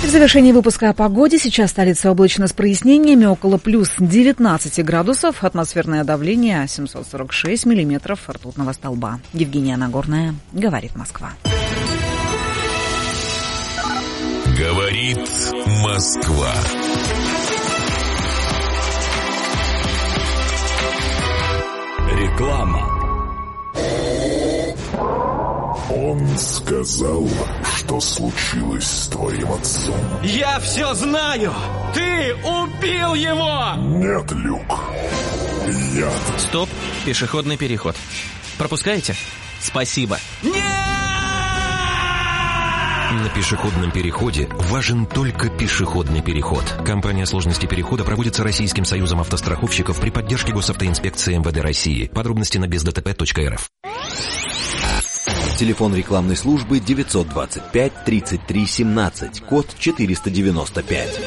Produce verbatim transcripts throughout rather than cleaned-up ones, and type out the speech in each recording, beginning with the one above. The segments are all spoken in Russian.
В завершении выпуска о погоде. Сейчас столица облачно с прояснениями, около плюс девятнадцать градусов. Атмосферное давление семьсот сорок шесть миллиметров ртутного столба. Евгения Нагорная, говорит Москва. Говорит Москва. Реклама. Он сказал, что случилось с твоим отцом. Я все знаю! Ты убил его! Нет, Люк. Я... Стоп, пешеходный переход. Пропускаете? Спасибо. Нет! На пешеходном переходе важен только пешеходный переход. Компания сложности перехода проводится Российским союзом автостраховщиков при поддержке госавтоинспекции эм вэ дэ России. Подробности на без дэ тэ пэ точка эр эф. Телефон рекламной службы девятьсот двадцать пять тридцать три семнадцать, код четыреста девяносто пять.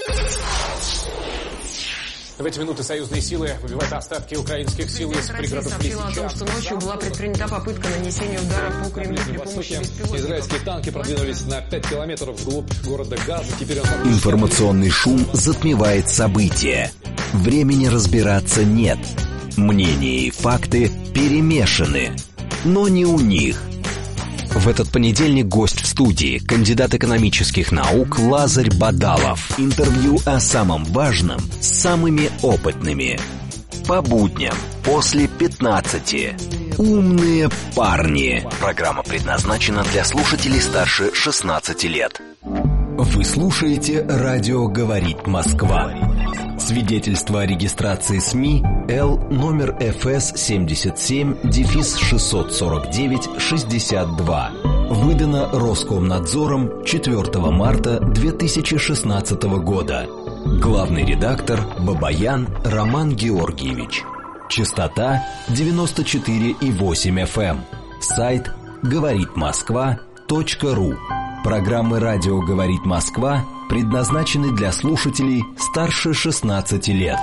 В эти минуты союзные силы выбивают остатки украинских сил из пригородов Лисичанска. Сообщила о том, что ночью была предпринята попытка нанесения удара по Кремлю при помощи беспилотников. Израильские танки продвинулись на пять километров вглубь города Газа. Теперь он... Информационный шум затмевает события. Времени разбираться нет. Мнения и факты перемешаны. Но не у них. В этот понедельник гость в студии, кандидат экономических наук Лазарь Бадалов. Интервью о самом важном с самыми опытными. По будням после пятнадцати. Умные парни. Программа предназначена для слушателей старше шестнадцати лет. Вы слушаете «Радио говорит Москва». Свидетельство о регистрации СМИ Л номер эф эс семьдесят семь шестьсот сорок девять шестьдесят два. Выдано Роскомнадзором четвёртого марта две тысячи шестнадцатого года. Главный редактор Бабаян Роман Георгиевич. Частота девяносто четыре и восемь эф эм. Сайт говорит москва точка ру. Программы «Радио говорит Москва» предназначены для слушателей старше шестнадцати лет.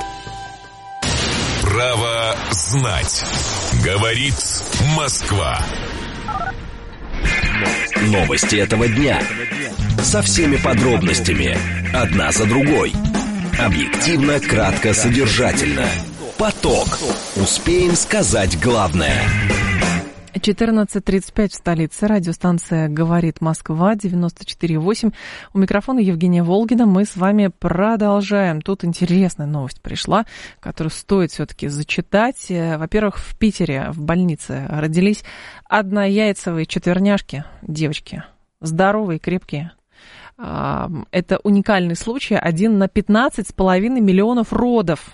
Право знать. Говорит Москва. Новости этого дня. Со всеми подробностями. Одна за другой. Объективно, кратко, содержательно. Поток. Успеем сказать главное. четырнадцать тридцать пять в столице. Радиостанция «Говорит Москва», девяносто четыре и восемь. У микрофона Евгения Волгина. Мы с вами продолжаем. Тут интересная новость пришла, которую стоит все-таки зачитать. Во-первых, в Питере в больнице родились однояйцевые четверняшки, девочки. Здоровые, крепкие. Это уникальный случай. Один на пятнадцать с половиной миллионов родов.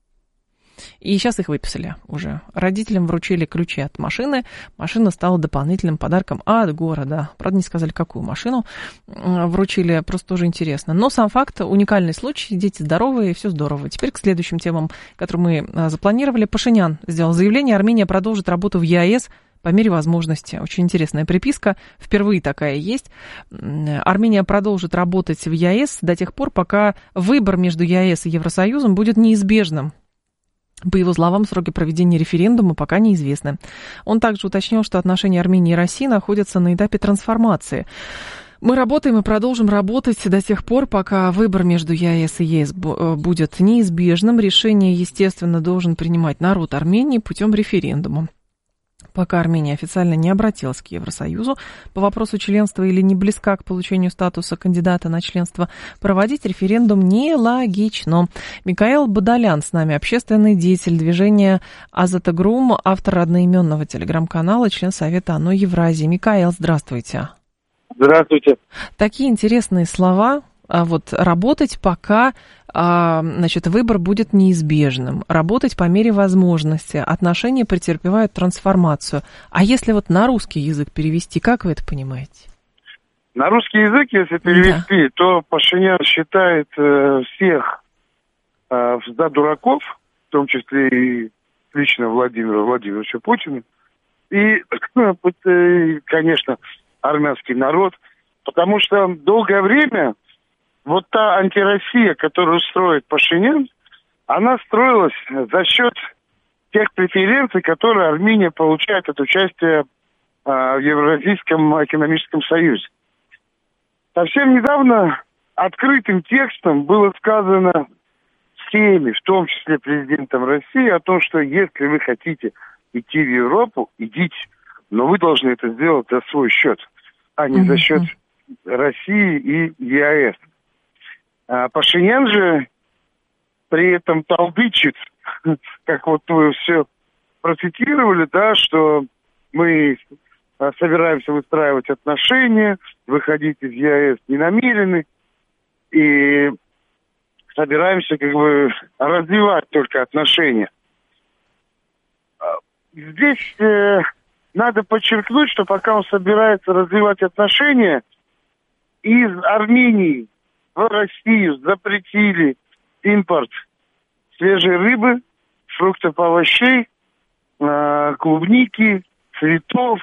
И сейчас их выписали уже. Родителям вручили ключи от машины. Машина стала дополнительным подарком от города. Правда, не сказали, какую машину вручили. Просто тоже интересно. Но сам факт, уникальный случай. Дети здоровые, все здорово. Теперь к следующим темам, которые мы запланировали. Пашинян сделал заявление. Армения продолжит работу в е а эс по мере возможности. Очень интересная приписка. Впервые такая есть. Армения продолжит работать в е а эс до тех пор, пока выбор между е а эс и Евросоюзом будет неизбежным. По его словам, сроки проведения референдума пока неизвестны. Он также уточнил, что отношения Армении и России находятся на этапе трансформации. Мы работаем и продолжим работать до тех пор, пока выбор между е а эс и ЕС будет неизбежным. Решение, естественно, должен принимать народ Армении путем референдума. Пока Армения официально не обратилась к Евросоюзу по вопросу членства или не близка к получению статуса кандидата на членство, проводить референдум нелогично. Микаэл Бадалян с нами, общественный деятель движения Азатагрум, автор одноименного телеграм-канала, член Совета ОНО Евразии. Микаэл, здравствуйте. Здравствуйте. Такие интересные слова. Вот работать, пока, значит, выбор будет неизбежным, работать по мере возможности, отношения претерпевают трансформацию. А если вот на русский язык перевести, как вы это понимаете? На русский язык, если перевести, да. то Пашинян считает э, всех э, за дураков, в том числе и лично Владимира Владимировича Путина, и, э, конечно, армянский народ, потому что долгое время вот та антироссия, которую строит Пашинян, она строилась за счет тех преференций, которые Армения получает от участия а, в Евразийском экономическом союзе. Совсем недавно открытым текстом было сказано всеми, в том числе президентом России, о том, что если вы хотите идти в Европу, идите, но вы должны это сделать за свой счет, а не mm-hmm. за счет России и ЕАЭС. А Пашинян же при этом толдычит, как вот вы все процитировали, да, что мы собираемся выстраивать отношения, выходить из ЕАЭС не намерены, и собираемся как бы развивать только отношения. Здесь э, надо подчеркнуть, что пока он собирается развивать отношения, из Армении в Россию запретили импорт свежей рыбы, фруктов, овощей, э, клубники, цветов.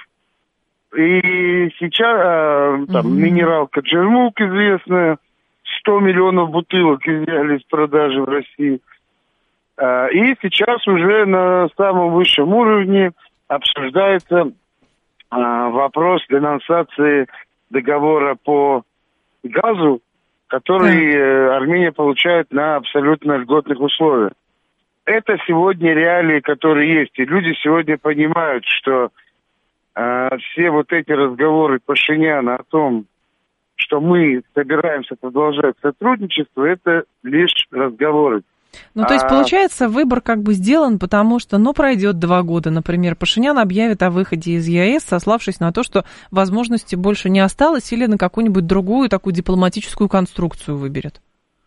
И сейчас э, там mm-hmm. минералка Джермук известная, сто миллионов бутылок изъяли из продажи в России. Э, и сейчас уже на самом высшем уровне обсуждается э, вопрос денонсации договора по газу, который э, Армения получает на абсолютно льготных условиях. Это сегодня реалии, которые есть. И люди сегодня понимают, что э, все вот эти разговоры Пашиняна о том, что мы собираемся продолжать сотрудничество, это лишь разговоры. Ну, то есть, а... получается, выбор как бы сделан, потому что, ну, пройдет два года, например, Пашинян объявит о выходе из ЕАЭС, сославшись на то, что возможности больше не осталось, или на какую-нибудь другую такую дипломатическую конструкцию выберет.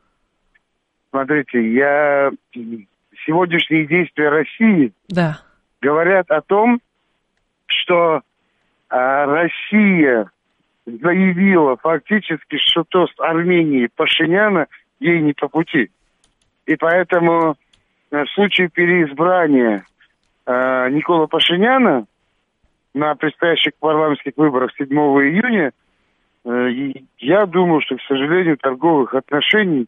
Смотрите, я... сегодняшние действия России да. говорят о том, что а, Россия заявила фактически, что то с Арменией Пашиняна ей не по пути. И поэтому в случае переизбрания э, Никола Пашиняна на предстоящих парламентских выборах седьмого июня, э, я думаю, что, к сожалению, торговых отношений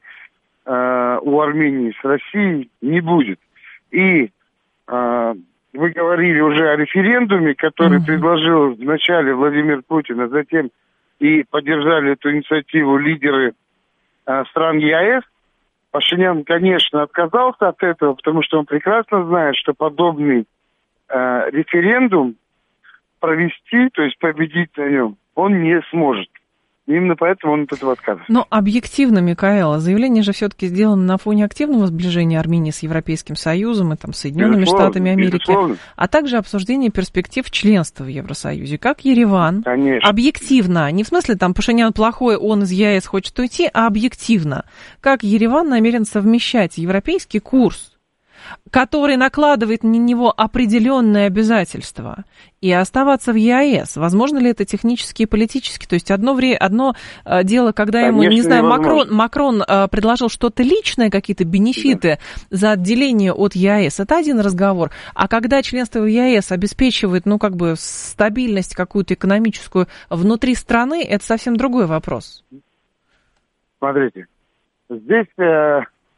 э, у Армении с Россией не будет. И э, вы говорили уже о референдуме, который mm-hmm. предложил вначале Владимир Путин, а затем и поддержали эту инициативу лидеры э, стран ЕАЭС. Пашинян, конечно, отказался от этого, потому что он прекрасно знает, что подобный э, референдум провести, то есть победить на нем, он не сможет. Именно поэтому он от этого отказывается. Но объективно, Микаэла, заявление же все-таки сделано на фоне активного сближения Армении с Европейским Союзом и там, Соединенными безусловно, Штатами Америки, безусловно. А также обсуждение перспектив членства в Евросоюзе. Как Ереван Конечно. Объективно, не в смысле там Пашинян плохой, он из ЕАЭС хочет уйти, а объективно, как Ереван намерен совмещать европейский курс, который накладывает на него определенные обязательства, и оставаться в ЕАЭС. Возможно ли это технически и политически? То есть одно, вре- одно э, дело, когда Конечно, ему, не знаю, Макрон, Макрон э, предложил что-то личное, какие-то бенефиты да. за отделение от ЕАЭС, это один разговор. А когда членство в ЕАЭС обеспечивает, ну, как бы, стабильность какую-то экономическую внутри страны, это совсем другой вопрос. Смотрите, здесь... Э...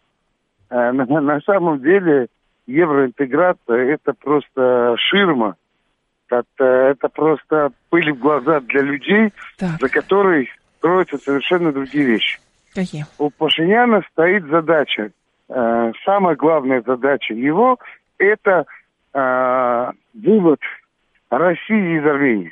На, на самом деле евроинтеграция это просто ширма, это, это просто пыль в глаза для людей, так. за которой кроются совершенно другие вещи. Какие? У Пашиняна стоит задача, э, самая главная задача его это э, вывод России из Армении.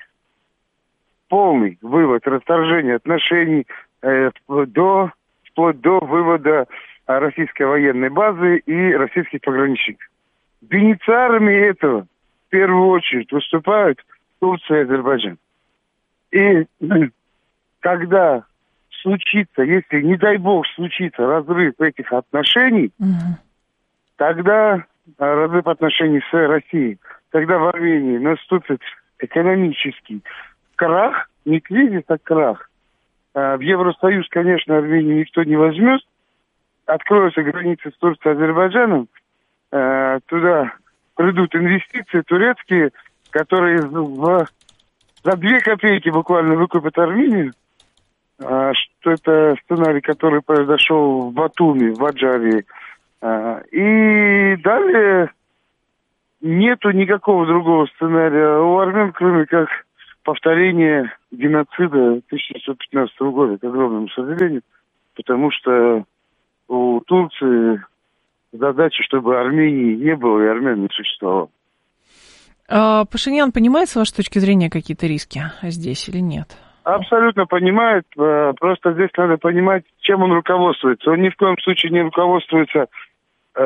Полный вывод, расторжение отношений э, до, вплоть до вывода российской военной базы и российских пограничников. Бенефициарами этого в первую очередь выступают Турция и Азербайджан. И когда случится, если, не дай бог, случится разрыв этих отношений, угу. тогда разрыв отношений с Россией, тогда в Армении наступит экономический крах, не кризис, а крах. В Евросоюз, конечно, Армению никто не возьмет, откроются границы с Турцией и Азербайджаном, э, туда придут инвестиции турецкие, которые в, за две копейки буквально выкупят Армению, э, что это сценарий, который произошел в Батуми, в Аджарии. Э, и далее нету никакого другого сценария у армян, кроме как повторение геноцида тысяча девятьсот пятнадцатого года, к огромному сожалению. потому что у Турции задача, чтобы Армении не было и армян не существовало. А Пашинян понимает, с вашей точки зрения, какие-то риски здесь или нет? Абсолютно понимает, просто здесь надо понимать, чем он руководствуется. Он ни в коем случае не руководствуется э,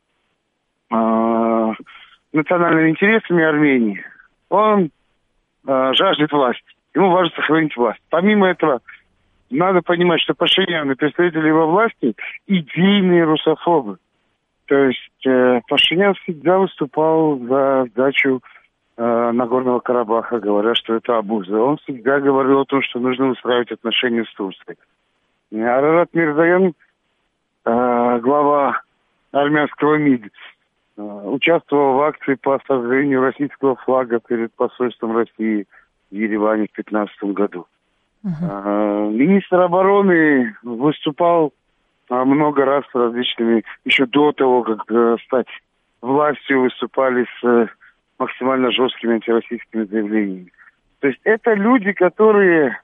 э, национальными интересами Армении. Он э, жаждет власти. Ему важно сохранить власть. Помимо этого, надо понимать, что Пашинян и представители его власти идейные русофобы. То есть э, Пашинян всегда выступал за сдачу э, Нагорного Карабаха, говоря, что это абуза. Он всегда говорил о том, что нужно устраивать отношения с Турцией. Арарат Мирзоян, э, глава армянского МИД, э, участвовал в акции по сожжению российского флага перед посольством России в Ереване в две тысячи пятнадцатом году. Uh-huh. Министр обороны выступал много раз с различными, еще до того, как стать властью, выступали с максимально жесткими антироссийскими заявлениями. То есть это люди, которые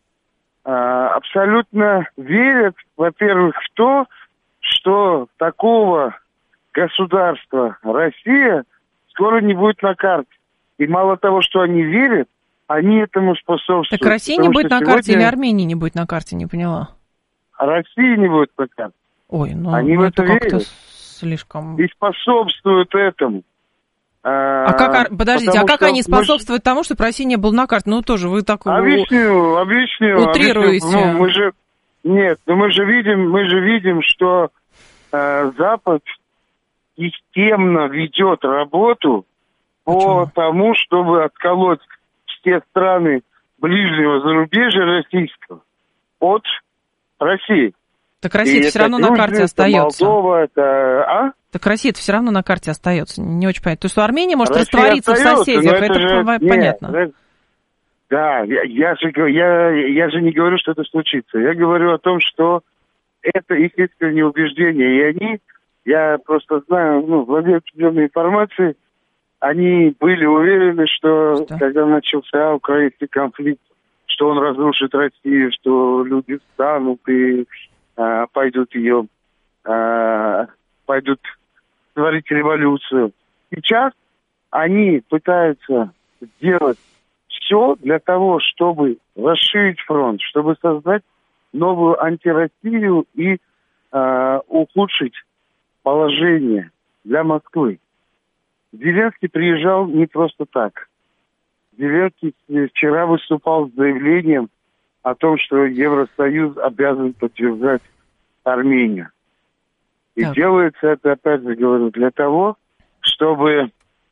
а, абсолютно верят, во-первых, в то, что такого государства Россия скоро не будет на карте. И мало того, что они верят, они этому способствуют. Так Россия не будет на карте или Армения не будет на карте, не поняла? Россия не будет на карте. Ой, ну, они ну в это, это как-то верят. Слишком... И способствуют этому. А как, подождите, а как они способствуют мы... тому, чтобы Россия не была на карте? Ну, тоже вы так объясню, объясню, утрируете. Объясню. Ну, мы же... Нет, но мы же видим, мы же видим, что э, Запад системно ведет работу по Почему? тому, чтобы отколоть те страны ближнего зарубежья российского от России. Так Россия все равно на карте остается. Молдова, это... А? Так Россия-то все равно на карте остается. Не очень понятно. То есть, что Армения может Россия раствориться остается, в соседях, это, это же... понятно. Нет, да, я, я, же, я, я же не говорю, что это случится. Я говорю о том, что это их искреннее убеждение. И они, я просто знаю, ну, владею определенной информацией, они были уверены, что, что когда начался украинский конфликт, что он разрушит Россию, что люди встанут и а, пойдут ее, а, пойдут творить революцию. Сейчас они пытаются сделать все для того, чтобы расширить фронт, чтобы создать новую антироссию и а, ухудшить положение для Москвы. Зеленский приезжал не просто так. Зеленский вчера выступал с заявлением о том, что Евросоюз обязан поддержать Армению. И так. делается это, опять же говорю, для того, чтобы,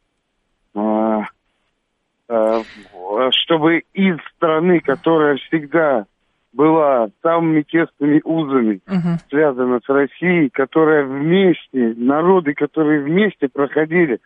э, э, чтобы из страны, которая всегда была самыми тесными узами uh-huh. связана с Россией, которая вместе, народы, которые вместе проходили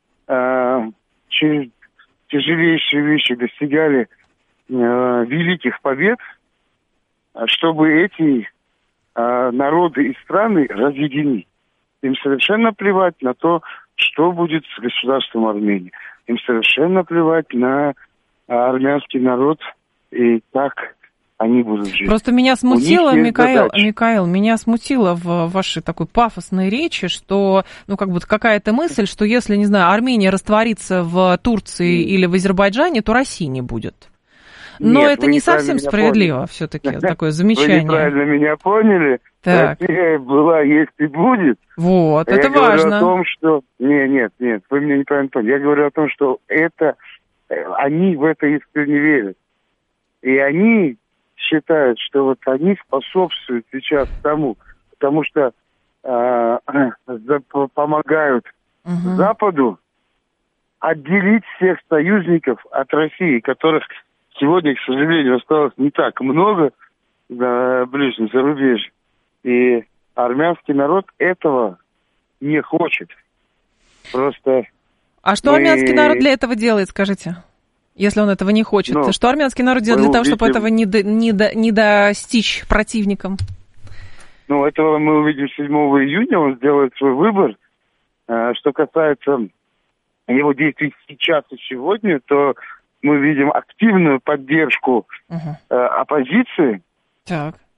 через тяжелейшие вещи, достигали э, великих побед, чтобы эти э, народы и страны разъединить. Им совершенно плевать на то, что будет с государством Армении. Им совершенно плевать на армянский народ и как они будут жить. Просто меня смутило, Микаэл, Микаэл, меня смутило в вашей такой пафосной речи, что, ну, как будто какая-то мысль, что если, не знаю, Армения растворится в Турции или в Азербайджане, то России не будет. Но Нет, это не совсем справедливо, все-таки, такое замечание. Вы неправильно меня поняли. Так. Россия была, есть и будет. Вот, а это я важно. Я говорю о том, что... Нет, нет, нет, вы меня неправильно поняли. Я говорю о том, что это... Они в это искренне верят. И они... считают, что вот они способствуют сейчас тому, потому что э, помогают uh-huh. Западу отделить всех союзников от России, которых сегодня, к сожалению, осталось не так много на ближнем зарубежье. И армянский народ этого не хочет. Просто... А что мы... армянский народ для этого делает, скажите? Если он этого не хочет. Ну, что армянский народ делает для того, увидим... чтобы этого не, до, не, до, не достичь противникам? Ну, этого мы увидим седьмого июня. Он сделает свой выбор. Что касается его действий сейчас и сегодня, то мы видим активную поддержку uh-huh. оппозиции. Так.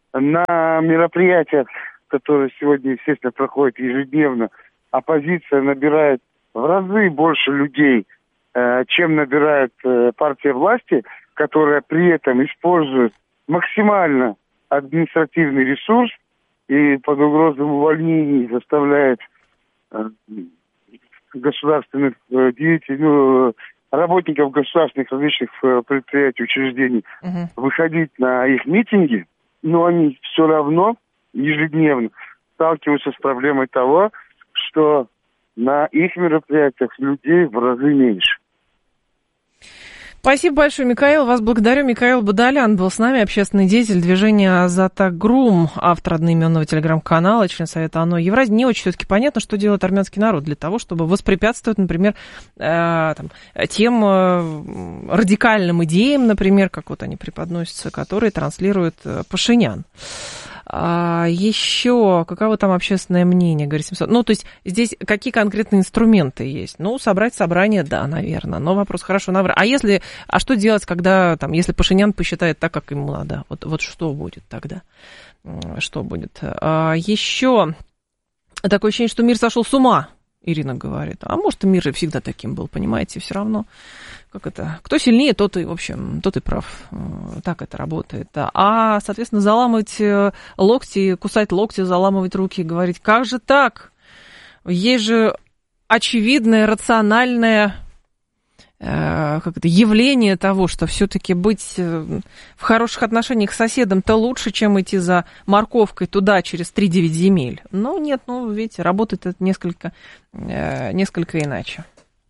на мероприятиях, которые сегодня, естественно, проходят ежедневно, оппозиция набирает в разы больше людей, э, чем набирает э, партия власти, которая при этом использует максимально административный ресурс и под угрозой увольнений заставляет э, государственных э, деятелей, ну, работников государственных различных э, предприятий, учреждений uh-huh. выходить на их митинги, но они все равно ежедневно сталкиваются с проблемой того, что на их мероприятиях людей в разы меньше. Спасибо большое, Михаил. Вас благодарю. Михаил Бадолян был с нами, общественный деятель движения «Азатагрум», автор одноименного телеграм-канала, член Совета ОНО Евразии. Не очень все-таки понятно, что делает армянский народ для того, чтобы воспрепятствовать, например, э, там, тем э, радикальным идеям, например, как вот они преподносятся, которые транслирует э, Пашинян. А еще каково там общественное мнение, говорит семьсот? Ну, то есть здесь какие конкретные инструменты есть? Ну, собрать собрание, да, наверное. Но вопрос, хорошо, набрать. А если, а что делать, когда, там, если Пашинян посчитает так, как ему надо? Вот, вот что будет тогда? Что будет? А еще такое ощущение, что мир сошел с ума, Ирина говорит. А может, и мир и всегда таким был, понимаете, все равно. Как это? Кто сильнее, тот и, в общем, тот и прав. Так это работает. А, соответственно, заламывать локти, кусать локти, заламывать руки, говорить, как же так? Есть же очевидное, рациональное э, как это, явление того, что все-таки быть в хороших отношениях с соседом-то лучше, чем идти за морковкой туда через три-девять земель. Но нет, ну, видите, работает это несколько, э, несколько иначе.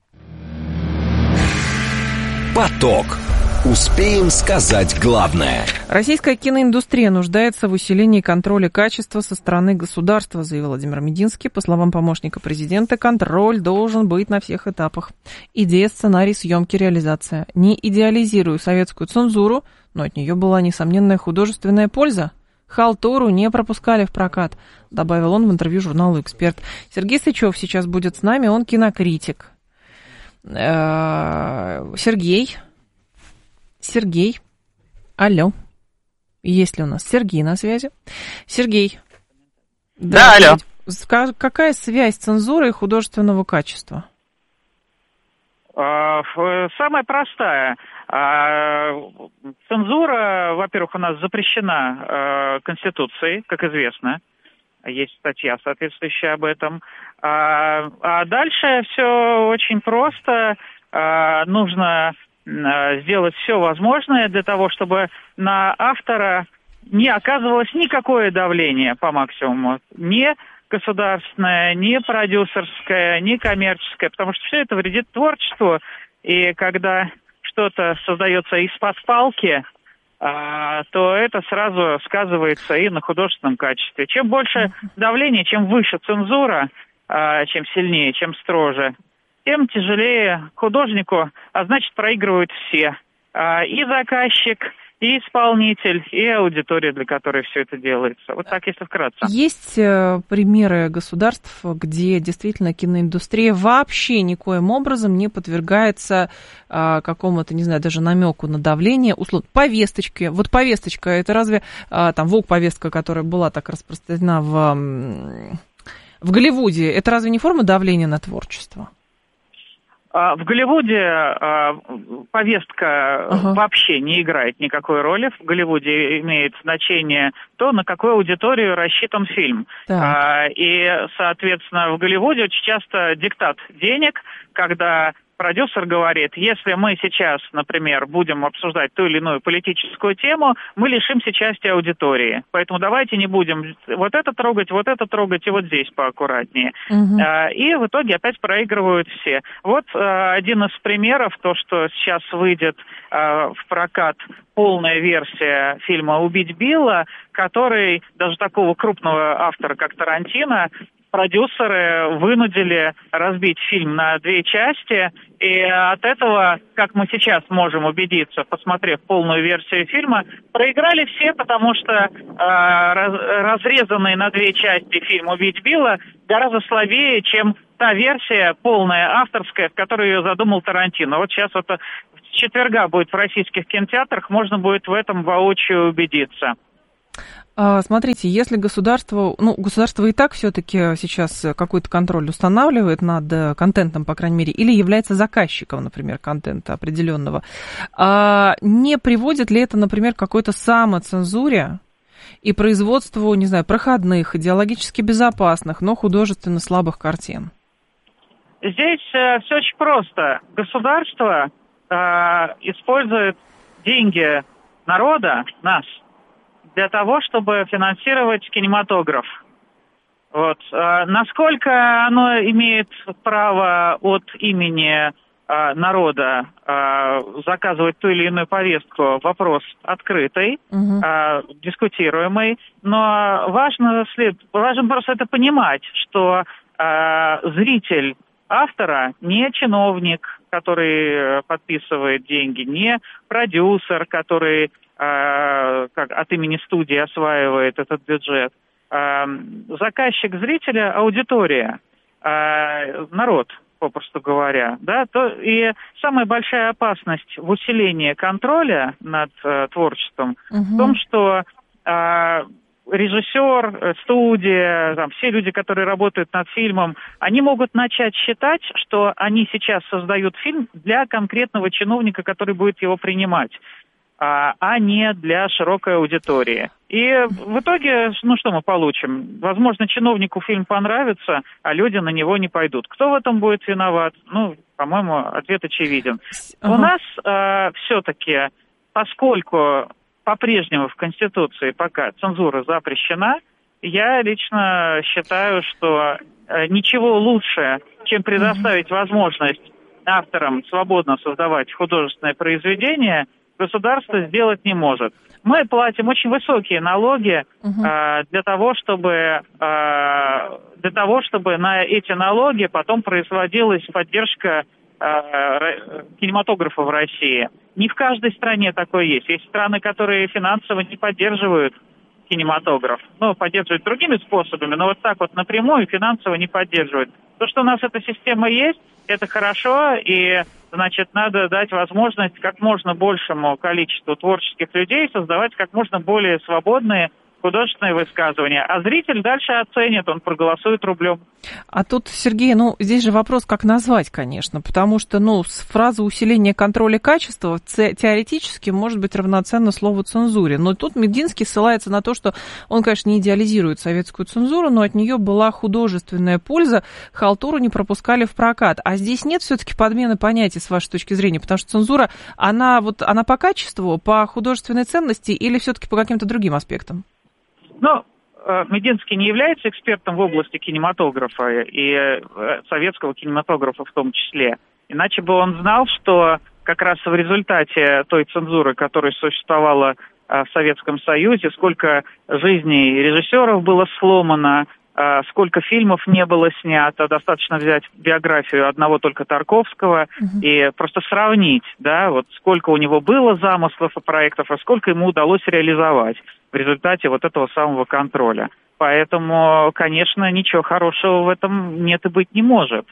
Поток. Успеем сказать главное. Российская киноиндустрия нуждается в усилении контроля качества со стороны государства, заявил Владимир Мединский. По словам помощника президента, контроль должен быть на всех этапах. Идея, сценарий, съемки, реализация. Не идеализирую советскую цензуру, но от нее была несомненная художественная польза. Халтуру не пропускали в прокат, добавил он в интервью журналу «Эксперт». Сергей Сычев сейчас будет с нами, он кинокритик. Сергей. Сергей. Алло. Есть ли у нас Сергей на связи? Сергей. Да, алло. Какая связь цензуры и художественного качества? Самая простая. Цензура, во-первых, у нас запрещена Конституцией, как известно. Есть статья соответствующая об этом. А, а дальше все очень просто. А, нужно а, сделать все возможное для того, чтобы на автора не оказывалось никакое давление по максимуму. Ни государственное, ни продюсерское, ни коммерческое. Потому что все это вредит творчеству. И когда что-то создается из-под палки, то это сразу сказывается и на художественном качестве. Чем больше давления, чем выше цензура, чем сильнее, чем строже, тем тяжелее художнику, а значит, проигрывают все. И заказчик, и исполнитель, и аудитория, для которой все это делается. Вот так, если вкратце. Есть примеры государств, где действительно киноиндустрия вообще никоим образом не подвергается а, какому-то, не знаю, даже намеку на давление, условно, повесточки. Вот повесточка, это разве а, там ВОГ-повестка, которая была так распространена в, в Голливуде, это разве не форма давления на творчество? В Голливуде повестка ага. вообще не играет никакой роли. В Голливуде имеет значение то, на какую аудиторию рассчитан фильм. Так. И, соответственно, в Голливуде очень часто диктат денег, когда продюсер говорит, если мы сейчас, например, будем обсуждать ту или иную политическую тему, мы лишимся части аудитории. Поэтому давайте не будем вот это трогать, вот это трогать, и вот здесь поаккуратнее. Угу. И в итоге опять проигрывают все. Вот один из примеров, то, что сейчас выйдет в прокат полная версия фильма «Убить Билла», который даже такого крупного автора, как Тарантино, продюсеры вынудили разбить фильм на две части, и от этого, как мы сейчас можем убедиться, посмотрев полную версию фильма, проиграли все, потому что э, раз, разрезанный на две части фильм «Убить Билла» гораздо слабее, чем та версия полная, авторская, в которой ее задумал Тарантино. Вот сейчас вот с четверга будет в российских кинотеатрах, можно будет в этом воочию убедиться. Смотрите, если государство, ну, государство и так все-таки сейчас какой-то контроль устанавливает над контентом, по крайней мере, или является заказчиком, например, контента определенного, не приводит ли это, например, к какой-то самоцензуре и производству, не знаю, проходных, идеологически безопасных, но художественно слабых картин? Здесь э, все очень просто. Государство э, использует деньги народа, нас, для того, чтобы финансировать кинематограф. Вот. Э, насколько оно имеет право от имени э, народа э, заказывать ту или иную повестку, вопрос открытый, угу. э, дискутируемый, но важно, след... важно просто это понимать, что э, зритель автора не чиновник, который подписывает деньги, не продюсер, который э, как, от имени студии осваивает этот бюджет. Э, заказчик зрителя – аудитория, э, народ, попросту говоря. Да? То, и самая большая опасность в усилении контроля над э, творчеством угу. в том, что э, режиссер, студия, там, все люди, которые работают над фильмом, они могут начать считать, что они сейчас создают фильм для конкретного чиновника, который будет его принимать, а, а не для широкой аудитории. И в итоге, ну что мы получим? Возможно, чиновнику фильм понравится, а люди на него не пойдут. Кто в этом будет виноват? Ну, по-моему, ответ очевиден. Ага. У нас э, все-таки, поскольку по-прежнему в Конституции пока цензура запрещена, я лично считаю, что ничего лучше, чем предоставить возможность авторам свободно создавать художественное произведение, государство сделать не может. Мы платим очень высокие налоги угу. э, для того, чтобы э, для того, чтобы на эти налоги потом производилась поддержка кинематографа в России. Не в каждой стране такое есть. Есть страны, которые финансово не поддерживают кинематограф. Ну, поддерживают другими способами, но вот так вот напрямую финансово не поддерживают. То, что у нас эта система есть, это хорошо, и, значит, надо дать возможность как можно большему количеству творческих людей создавать как можно более свободные художественные высказывания. А зритель дальше оценит, он проголосует рублем. А тут, Сергей, ну, здесь же вопрос, как назвать, конечно, потому что, ну, фраза «усиление контроля качества» теоретически может быть равноценна слову «цензуре». Но тут Мединский ссылается на то, что он, конечно, не идеализирует советскую цензуру, но от нее была художественная польза, халтуру не пропускали в прокат. А здесь нет все-таки подмены понятий, с вашей точки зрения, потому что цензура, она, вот, она по качеству, по художественной ценности или все-таки по каким-то другим аспектам? Ну, Мединский не является экспертом в области кинематографа и советского кинематографа в том числе. Иначе бы он знал, что как раз в результате той цензуры, которая существовала в Советском Союзе, сколько жизней режиссеров было сломано, сколько фильмов не было снято, достаточно взять биографию одного только Тарковского uh-huh. и просто сравнить, да, вот сколько у него было замыслов и проектов, а сколько ему удалось реализовать в результате вот этого самого контроля. Поэтому, конечно, ничего хорошего в этом нет и быть не может.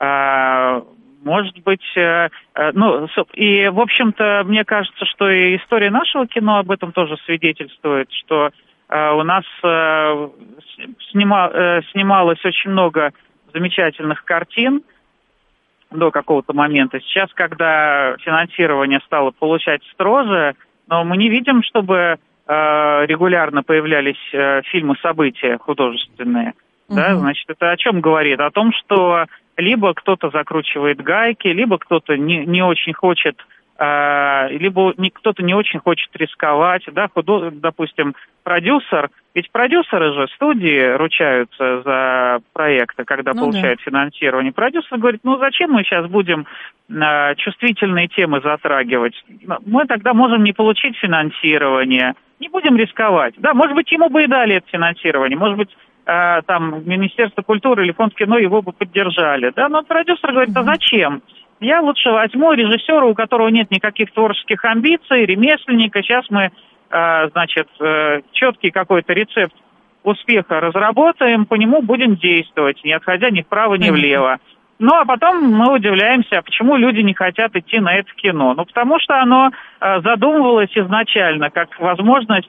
А, может быть, ну, и, в общем-то, мне кажется, что и история нашего кино об этом тоже свидетельствует, что у нас снима, снималось очень много замечательных картин до какого-то момента. Сейчас, когда финансирование стало получать строже, но мы не видим, чтобы регулярно появлялись фильмы события художественные. Uh-huh. Да? Значит, это о чем говорит? О том, что либо кто-то закручивает гайки, либо кто-то не, не очень хочет, либо не, кто-то не очень хочет рисковать, да, худо, допустим, продюсер, ведь продюсеры же студии ручаются за проекты, когда ну, получают да. финансирование. Продюсер говорит, ну зачем мы сейчас будем э, чувствительные темы затрагивать? Мы тогда можем не получить финансирование, не будем рисковать. Да, может быть, ему бы и дали это финансирование, может быть, э, там Министерство культуры или Фонд кино его бы поддержали, да, но продюсер говорит, а зачем? Я лучше возьму режиссера, у которого нет никаких творческих амбиций, ремесленника. Сейчас мы, э, значит, э, четкий какой-то рецепт успеха разработаем, по нему будем действовать, не отходя ни вправо, ни влево. Ну, а потом мы удивляемся, почему люди не хотят идти на это кино. Ну, потому что оно э, задумывалось изначально как возможность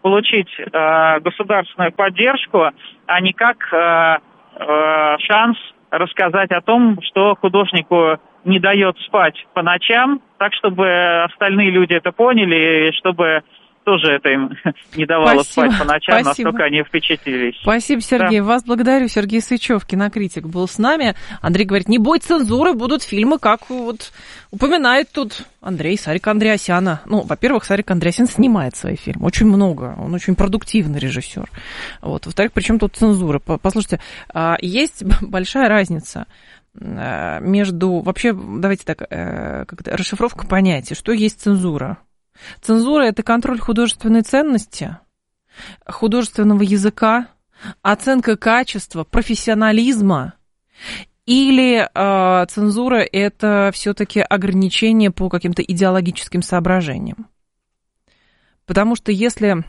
получить э, государственную поддержку, а не как э, э, шанс рассказать о том, что художнику не дает спать по ночам, так, чтобы остальные люди это поняли, и чтобы тоже это им не давало Спасибо. спать по ночам, Спасибо. Настолько они впечатлились. Спасибо, Сергей. Да. Вас благодарю. Сергей Сычев, кинокритик, был с нами. Андрей говорит, не будет цензуры, будут фильмы, как вот упоминает тут Андрей, Сарик Андреасяна. Ну, во-первых, Сарик Андреасян снимает свои фильмы. Очень много. Он очень продуктивный режиссер. Вот. Во-вторых, причем тут цензура? Послушайте, есть большая разница между... Вообще, давайте так, как-то расшифровка понятия. Что есть цензура? Цензура – это контроль художественной ценности, художественного языка, оценка качества, профессионализма, или э, цензура – это все-таки ограничение по каким-то идеологическим соображениям. Потому что если,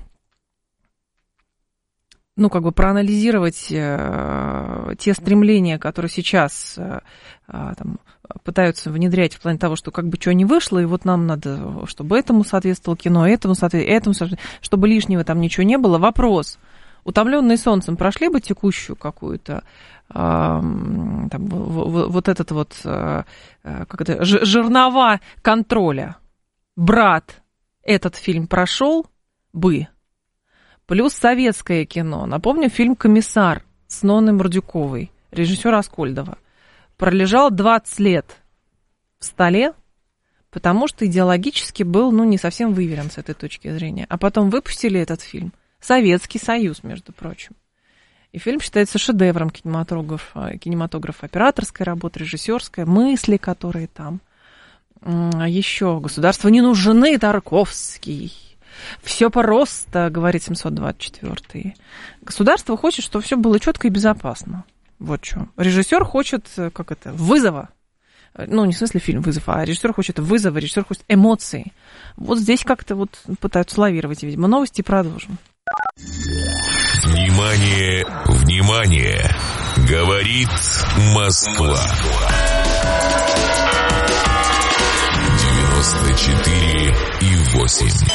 ну, как бы проанализировать э, те стремления, которые сейчас э, там, пытаются внедрять в плане того, что как бы что не вышло, и вот нам надо, чтобы этому соответствовало кино, этому соответствовало, этому соответствовало, чтобы лишнего там ничего не было. Вопрос. Утомленные солнцем прошли бы текущую какую-то, э, там, в, в, вот этот вот, э, как это, ж, жернова контроля. Брат, этот фильм прошел бы. Плюс советское кино. Напомню, фильм «Комиссар» с Ноной Мордюковой, режиссера Аскольдова. Пролежал двадцать лет в столе, потому что идеологически был, ну, не совсем выверен с этой точки зрения. А потом выпустили этот фильм. Советский Союз, между прочим. И фильм считается шедевром кинематографа, кинематографа, операторская работа, режиссерская, мысли, которые там. Еще «Государству не нужны», Тарковский. Все просто, говорит семьсот двадцать четвёртый. Государство хочет, чтобы все было четко и безопасно. Вот что. Режиссер хочет, как это, вызова. Ну, не в смысле фильм «Вызов», а режиссер хочет вызова, режиссер хочет эмоций. Вот здесь как-то вот пытаются лавировать, видимо. Новости продолжим. Внимание, внимание! Говорит Москва. девяносто четыре и восемь.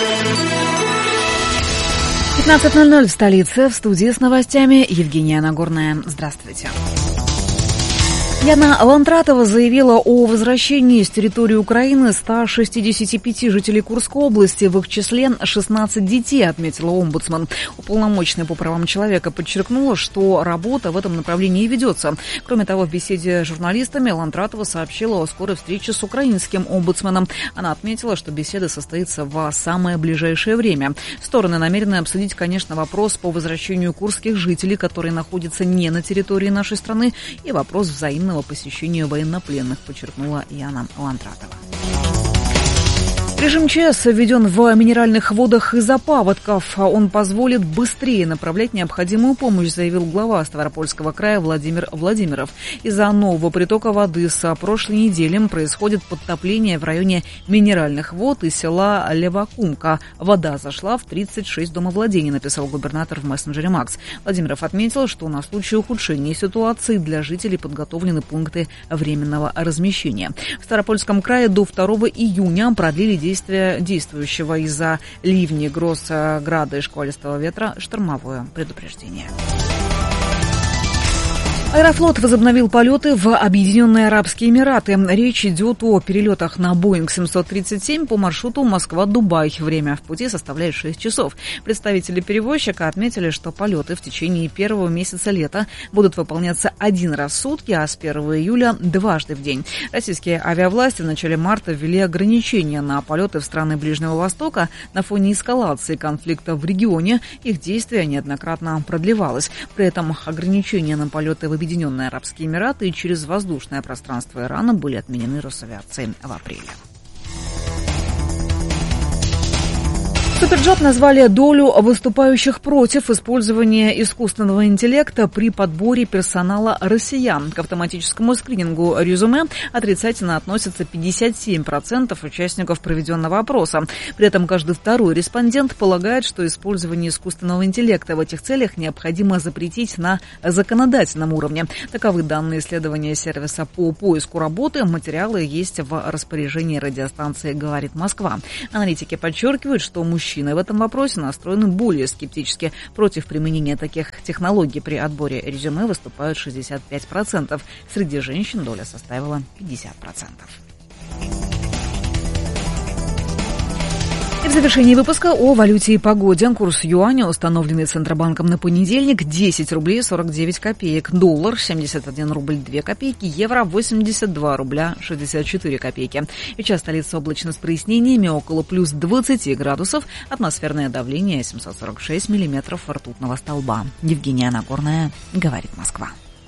пятнадцать ноль ноль в столице. В студии с новостями Евгения Нагорная. Здравствуйте. Яна Лантратова заявила о возвращении с территории Украины ста шестидесяти пяти жителей Курской области, в их числе шестнадцать детей, отметила омбудсман. Уполномоченная по правам человека подчеркнула, что работа в этом направлении ведется. Кроме того, в беседе с журналистами Лантратова сообщила о скорой встрече с украинским омбудсменом. Она отметила, что беседа состоится в самое ближайшее время. Стороны намерены обсудить, конечно, вопрос по возвращению курских жителей, которые находятся не на территории нашей страны, и вопрос взаимного посещению военнопленных, подчеркнула Яна Лантратова. Режим ЧС введен в минеральных водах из-за паводков. Он позволит быстрее направлять необходимую помощь, заявил глава Ставропольского края Владимир Владимиров. Из-за нового притока воды с прошлой недели происходит подтопление в районе минеральных вод и села Левакумка. Вода зашла в тридцать шесть домовладений, написал губернатор в мессенджере Макс. Владимиров отметил, что на случай ухудшения ситуации для жителей подготовлены пункты временного размещения. В Ставропольском крае до второго июня продлили действия действующего из-за ливней, гроз, града и шквалистого ветра штормовое предупреждение. Аэрофлот возобновил полеты в Объединенные Арабские Эмираты. Речь идет о перелетах на Боинг семьсот тридцать семь по маршруту Москва-Дубай. Время в пути составляет шесть часов. Представители перевозчика отметили, что полеты в течение первого месяца лета будут выполняться один раз в сутки, а с первого июля дважды в день. Российские авиавласти в начале марта ввели ограничения на полеты в страны Ближнего Востока на фоне эскалации конфликта в регионе. Их действие неоднократно продлевалось. При этом ограничения на полеты в Объединенные Арабские Эмираты и через воздушное пространство Ирана были отменены Росавиацией в апреле. Суперджоп назвали долю выступающих против использования искусственного интеллекта при подборе персонала россиян. К автоматическому скринингу резюме отрицательно относятся пятьдесят семь процентов участников проведенного опроса. При этом каждый второй респондент полагает, что использование искусственного интеллекта в этих целях необходимо запретить на законодательном уровне. Таковы данные исследования сервиса по поиску работы. Материалы есть в распоряжении радиостанции «Говорит Москва». Аналитики подчеркивают, что мужчины мужчины в этом вопросе настроены более скептически. Против применения таких технологий при отборе резюме выступают шестьдесят пять процентов. Среди женщин доля составила пятьдесят процентов. И в завершении выпуска о валюте и погоде. Курс юаня, установленный Центробанком на понедельник, десять рублей сорок девять копеек. Доллар семьдесят один рубль две копейки. Евро восемьдесят два рубля шестьдесят четыре копейки. Сейчас столица облачно с прояснениями, около плюс двадцати градусов. Атмосферное давление семьсот сорок шесть миллиметров ртутного столба. Евгения Нагорная, говорит Москва.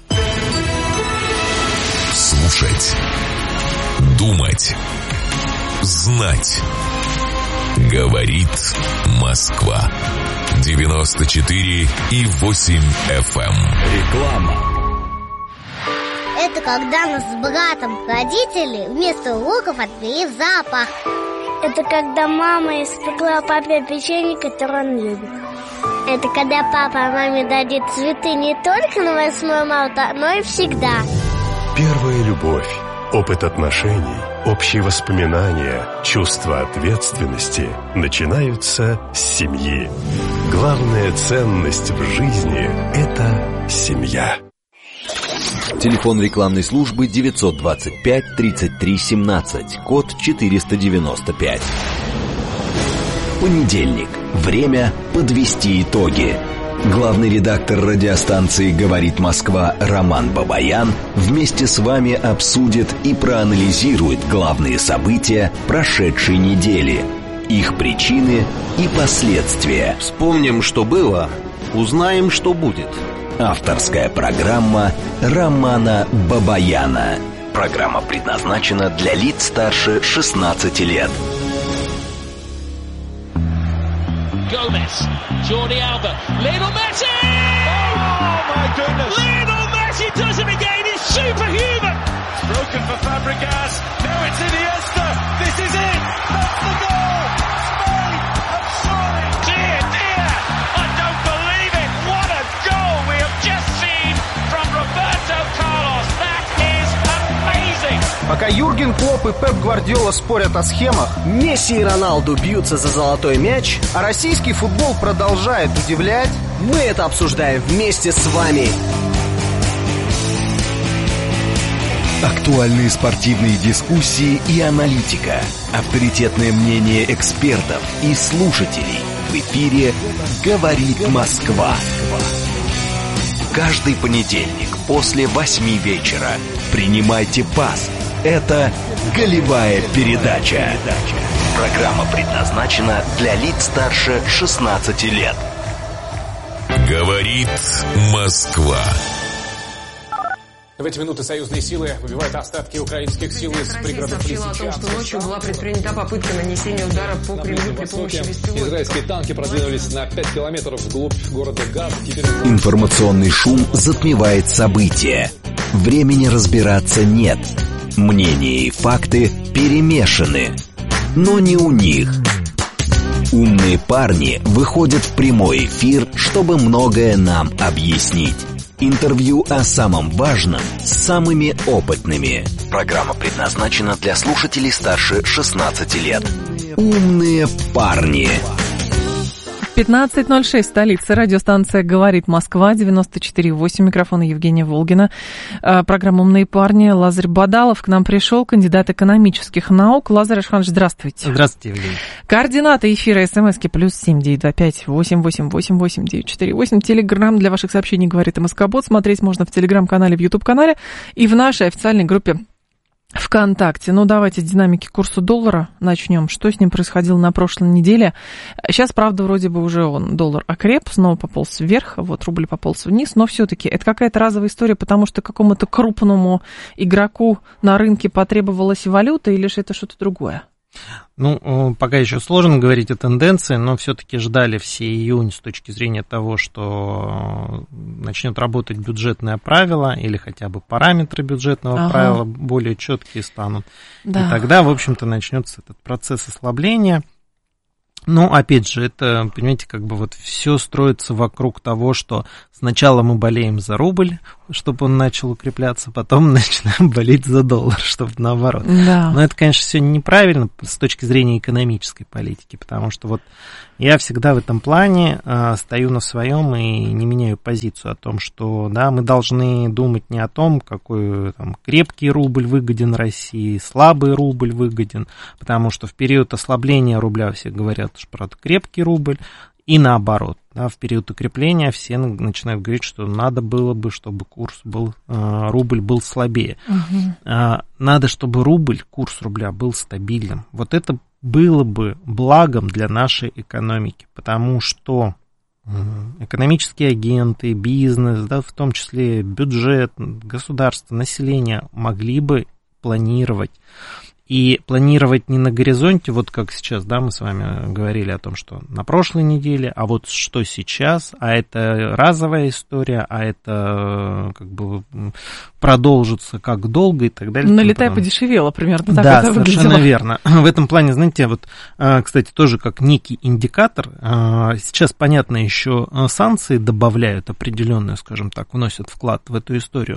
Слушать. Думать. Знать. Говорит Москва. девяносто четыре и восемь эф эм. Реклама. Это когда нас с братом родители вместо уроков отвели в зоопарк. Это когда мама испекла папе печенье, которое он любит. Это когда папа маме дарит цветы не только на восьмое марта, но и всегда. Первая любовь, опыт отношений, общие воспоминания, чувство ответственности начинаются с семьи. Главная ценность в жизни – это семья. Телефон рекламной службы девятьсот двадцать пять тридцать три семнадцать, код четыреста девяносто пять. Понедельник. Время подвести итоги. Главный редактор радиостанции «Говорит Москва» Роман Бабаян вместе с вами обсудит и проанализирует главные события прошедшей недели, их причины и последствия. Вспомним, что было, узнаем, что будет. Авторская программа Романа Бабаяна. Программа предназначена для лиц старше шестнадцати лет. Gomez, Jordi Alba, Lionel Messi! Oh my goodness! Lionel Messi does it again, he's superhuman! It's broken for Fabregas, now it's Iniesta, this is it! That's the goal! Spain have scored! Dear, dear, I don't believe it! What a goal we have just seen from Roberto Carlos! That is amazing! Пока Юрген Клопп и Пеп Гвардиола спорят о схемах, Месси и Роналду бьются за золотой мяч, а российский футбол продолжает удивлять, мы это обсуждаем вместе с вами. Актуальные спортивные дискуссии и аналитика, авторитетное мнение экспертов и слушателей. В эфире «Говорит Москва». Каждый понедельник после восьми вечера принимайте пас. Это «Голевая передача». Программа предназначена для лиц старше шестнадцати лет. Говорит Москва. В эти минуты союзные силы выбивают остатки украинских сил из пригородов Лисичанска. Россия сообщила о том, что ночью была предпринята попытка нанесения удара по Кремлю при помощи беспилотников. Израильские танки продвинулись на пять километров вглубь города Газ. Теперь... Информационный шум затмевает события. Времени разбираться нет. Мнения и факты перемешаны. Но не у них. Умные парни выходят в прямой эфир, чтобы многое нам объяснить. Интервью о самом важном с самыми опытными. Программа предназначена для слушателей старше шестнадцати лет. Умные парни. пятнадцать ноль шесть, столица. Радиостанция «Говорит Москва», девяносто четыре и восемь. Микрофон Евгения Волгина. Программа «Умные парни». Лазарь Бадалов к нам пришел, кандидат экономических наук. Лазарь Ашханович, здравствуйте. Здравствуйте, Евгения. Координаты эфира СМСки плюс семь девять два пять восемь восемь восемь восемь девять четыре восемь. Телеграм для ваших сообщений «Говорит МСК-бот». Смотреть можно в Телеграм-канале, в Ютуб-канале и в нашей официальной группе ВКонтакте. Ну, давайте с динамики курса доллара начнем. Что с ним происходило на прошлой неделе? Сейчас, правда, вроде бы уже он, доллар окреп, снова пополз вверх, вот рубль пополз вниз, но все-таки это какая-то разовая история, потому что какому-то крупному игроку на рынке потребовалась валюта, или же это что-то другое? Ну, пока еще сложно говорить о тенденции, но все-таки ждали все июнь с точки зрения того, что начнет работать бюджетное правило или хотя бы параметры бюджетного ага. правила более четкие станут. Да. И тогда, в общем-то, начнется этот процесс ослабления. Ну, опять же, это, понимаете, как бы вот все строится вокруг того, что сначала мы болеем за рубль, чтобы он начал укрепляться, потом начинаем болеть за доллар, чтобы наоборот. Да. Но это, конечно, все неправильно с точки зрения экономической политики, потому что вот я всегда в этом плане э, стою на своем и не меняю позицию о том, что, да, мы должны думать не о том, какой там крепкий рубль выгоден России, слабый рубль выгоден, потому что в период ослабления рубля все говорят, что про крепкий рубль, и наоборот, да, в период укрепления все начинают говорить, что надо было бы, чтобы курс был, э, рубль был слабее. Угу. Э, надо, чтобы рубль, курс рубля был стабильным. Вот это было бы благом для нашей экономики, потому что экономические агенты, бизнес, да, в том числе бюджет, государство, население могли бы планировать. И планировать не на горизонте, вот как сейчас, да, мы с вами говорили о том, что на прошлой неделе, а вот что сейчас, а это разовая история, а это как бы продолжится как долго и так далее. Налетай подешевело, примерно так да, это выглядело. Да, совершенно верно. В этом плане, знаете, вот, кстати, тоже как некий индикатор, сейчас, понятно, еще санкции добавляют определенную, скажем так, вносят вклад в эту историю,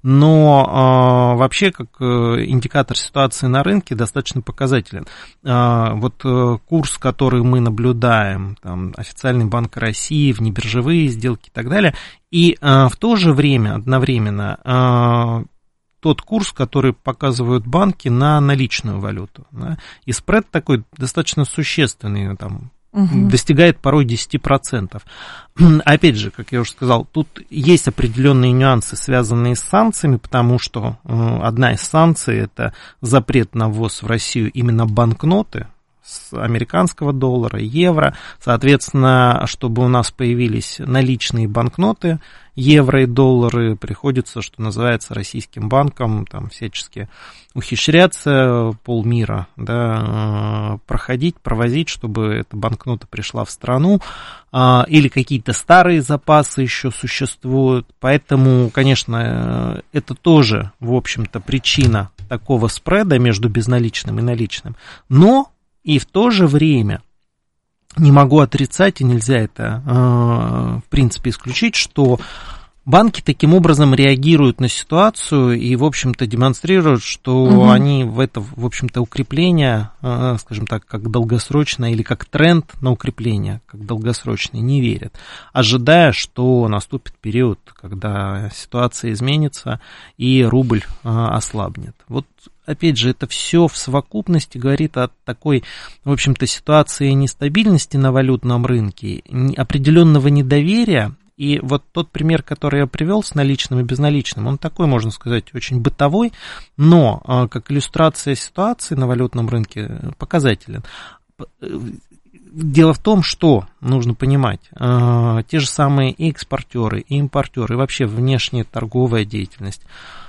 но вообще как индикатор ситуации на рынке достаточно показателен. Вот курс, который мы наблюдаем, там, официальный Банк России, внебиржевые сделки и так далее, и в то же время, одновременно, тот курс, который показывают банки на наличную валюту. Да, и спред такой достаточно существенный, там, угу. достигает порой десять процентов. Опять же, как я уже сказал, тут есть определенные нюансы, связанные с санкциями, потому что одна из санкций – это запрет на ввоз в Россию именно банкноты с американского доллара, евро. Соответственно, чтобы у нас появились наличные банкноты, евро и доллары, приходится, что называется, российским банкам там всячески ухищряться, полмира, да, проходить, провозить, чтобы эта банкнота пришла в страну, или какие-то старые запасы еще существуют. Поэтому, конечно, это тоже, в общем-то, причина такого спреда между безналичным и наличным. Но и в то же время не могу отрицать, и нельзя это, в принципе, исключить, что банки таким образом реагируют на ситуацию и, в общем-то, демонстрируют, что угу. они в это, в общем-то, укрепление, скажем так, как долгосрочное или как тренд на укрепление, как долгосрочное, не верят, ожидая, что наступит период, когда ситуация изменится и рубль ослабнет. Вот. Опять же, это все в совокупности говорит о такой, в общем-то, ситуации нестабильности на валютном рынке, определенного недоверия. И вот тот пример, который я привел с наличным и безналичным, он такой, можно сказать, очень бытовой, но как иллюстрация ситуации на валютном рынке показателен. Дело в том, что нужно понимать, те же самые и экспортеры, и импортеры, и вообще внешняя торговая деятельность,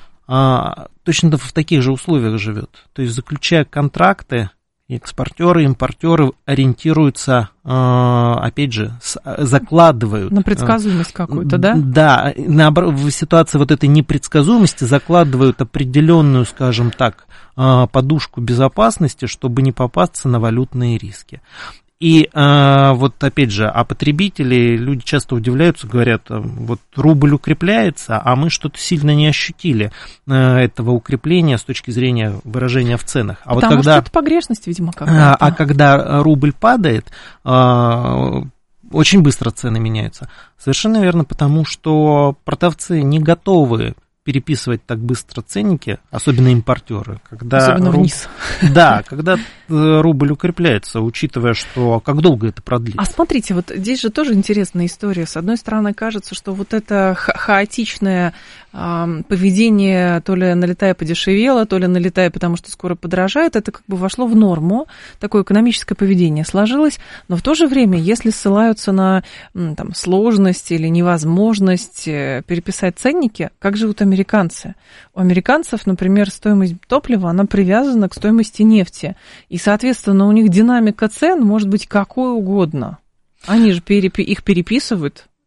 точно в таких же условиях живет. То есть, заключая контракты, экспортеры, импортеры ориентируются, опять же, закладывают... На предсказуемость какую-то, да? Да, наоборот, в ситуации вот этой непредсказуемости закладывают определенную, скажем так, подушку безопасности, чтобы не попасться на валютные риски. И э, вот опять же, а потребители, люди часто удивляются, говорят, вот рубль укрепляется, а мы что-то сильно не ощутили э, этого укрепления с точки зрения выражения в ценах. А Потому вот когда, что это погрешность, видимо, какая-то. А, а когда рубль падает, э, очень быстро цены меняются. Совершенно верно, потому что продавцы не готовы переписывать так быстро ценники, особенно импортеры. Когда особенно руб... вниз. Да, когда рубль укрепляется, учитывая, что как долго это продлится. А смотрите, вот здесь же тоже интересная история. С одной стороны, кажется, что вот это ха- хаотичное э, поведение, то ли налетая подешевело, то ли налетая, потому что скоро подорожает, это как бы вошло в норму. Такое экономическое поведение сложилось. Но в то же время, если ссылаются на там, сложность или невозможность переписать ценники, как живут американцы? Американцы. У американцев, например, стоимость топлива, она привязана к стоимости нефти. И, соответственно, у них динамика цен может быть какой угодно. Они же перепи- их переписывают.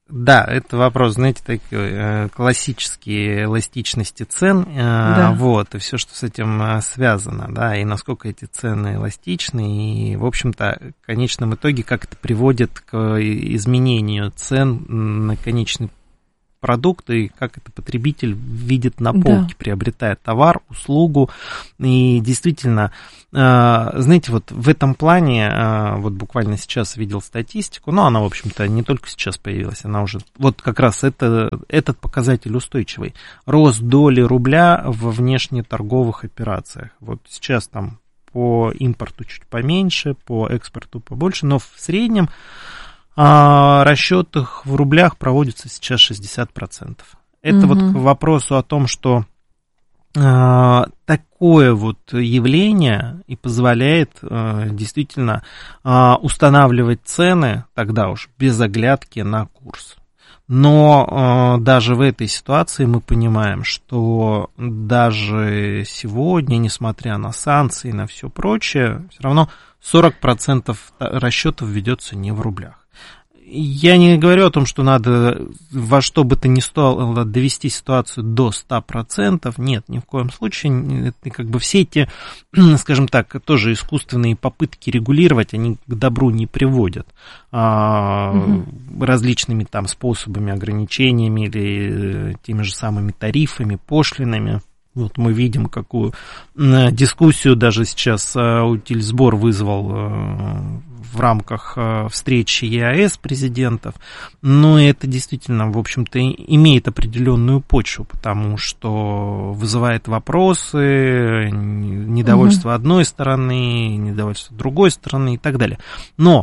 Да, это вопрос, знаете, такой классический эластичности цен, да. Вот, и все, что с этим связано, да, и насколько эти цены эластичны, и, в общем-то, в конечном итоге, как это приводит к изменению цен на конечный продукт, и как это потребитель видит на полке, да. приобретает товар, услугу, и действительно, знаете, вот в этом плане, вот буквально сейчас видел статистику, но она, в общем-то, не только сейчас появилась, она уже, вот как раз это, этот показатель устойчивый, рост доли рубля во внешнеторговых операциях, вот сейчас там по импорту чуть поменьше, по экспорту побольше, но в среднем А расчетах в рублях проводится сейчас шестьдесят процентов. Это угу. вот к вопросу о том, что а, такое вот явление и позволяет а, действительно а, устанавливать цены тогда уж без оглядки на курс. Но а, даже в этой ситуации мы понимаем, что даже сегодня, несмотря на санкции и на все прочее, все равно сорок процентов расчетов ведется не в рублях. Я не говорю о том, что надо во что бы то ни стало довести ситуацию до ста процентов. Нет, ни в коем случае. Это как бы все эти, скажем так, тоже искусственные попытки регулировать, они к добру не приводят. А, угу. Различными там способами, ограничениями или теми же самыми тарифами, пошлинами. Вот мы видим, какую дискуссию даже сейчас Утильсбор вызвал в рамках встречи ЕАЭС президентов. Но это действительно, в общем-то, имеет определенную почву, потому что вызывает вопросы, недовольство угу. одной стороны, недовольство другой стороны и так далее. Но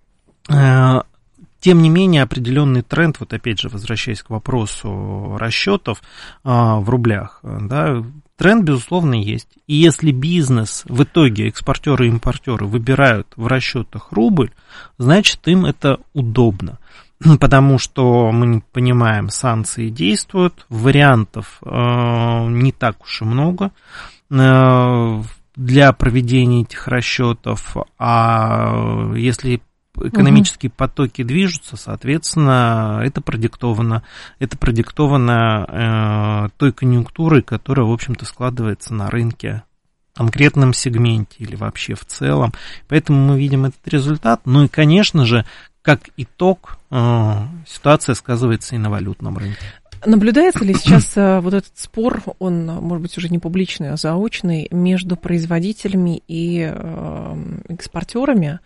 тем не менее, определенный тренд, вот опять же, возвращаясь к вопросу расчетов а, в рублях, да, тренд, безусловно, есть. И если бизнес, в итоге экспортеры и импортеры выбирают в расчетах рубль, значит, им это удобно. Потому что мы понимаем, санкции действуют, вариантов а, не так уж и много а, для проведения этих расчетов. А если экономические потоки движутся, соответственно, это продиктовано, это продиктовано э, той конъюнктурой, которая, в общем-то, складывается на рынке, в конкретном сегменте или вообще в целом. Поэтому мы видим этот результат. Ну и, конечно же, как итог, э, ситуация сказывается и на валютном рынке. Наблюдается ли сейчас вот этот спор, он, может быть, уже не публичный, а заочный, между производителями и экспортерами?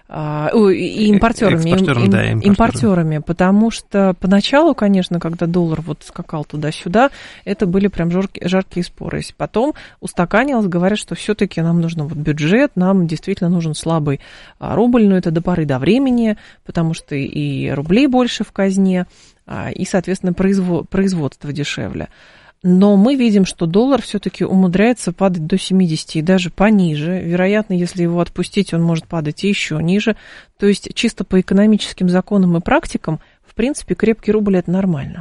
И импортерами, им, да, импортерами. импортерами, потому что поначалу, конечно, когда доллар вот скакал туда-сюда, это были прям жаркие, жаркие споры. Потом устаканилось, говорят, что все-таки нам нужен вот бюджет, нам действительно нужен слабый рубль, но это до поры до времени, потому что и рублей больше в казне, и, соответственно, производство дешевле. Но мы видим, что доллар все-таки умудряется падать до семидесяти и даже пониже. Вероятно, если его отпустить, он может падать и еще ниже. То есть чисто по экономическим законам и практикам, в принципе, крепкий рубль – это нормально.